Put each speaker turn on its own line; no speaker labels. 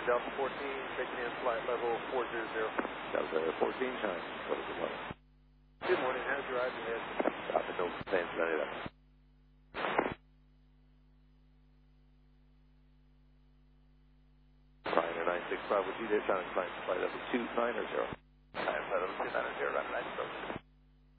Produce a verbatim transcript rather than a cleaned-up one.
Delta fourteen, taking in flight level four zero zero.
Delta fourteen, shine. What is the level?
Good morning, how's your eyes ahead?
Tropical, San Antonio. Ryanair nine six five, would you there, shine, flight level two nine or zero?
Flight level two nine or zero, right, nice,